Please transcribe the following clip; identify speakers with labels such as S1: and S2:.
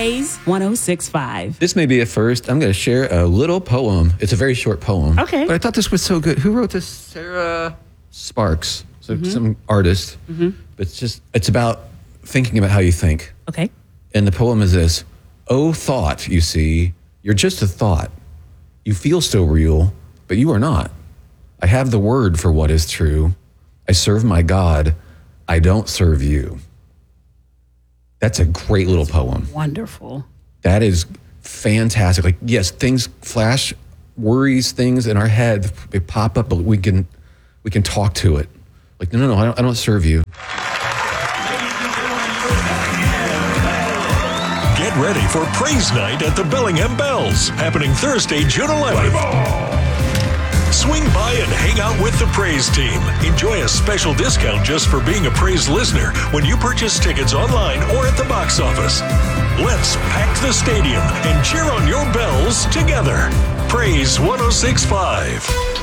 S1: Praise 106.5.
S2: This may be a first. I'm going to share a little poem. It's a very short poem.
S1: Okay.
S2: But I thought this was so good. Who wrote this? Sarah Sparks. So some artist. But it's about thinking about how you think.
S1: Okay.
S2: And the poem is this. Oh, thought, you see, you're just a thought. You feel so real, but you are not. I have the word for what is true. I serve my God. I don't serve you. That's a great little poem.
S1: Wonderful.
S2: That is fantastic. Like, yes, things flash, worries, things in our head, they pop up, but we can talk to it. Like, no, I don't serve you.
S3: Get ready for Praise Night at the Bellingham Bells, happening Thursday, June 11th. Swing by and hang out with the Praise team. Enjoy a special discount just for being a Praise listener when you purchase tickets online or at the box office. Let's pack the stadium and cheer on your bells together. Praise 106.5.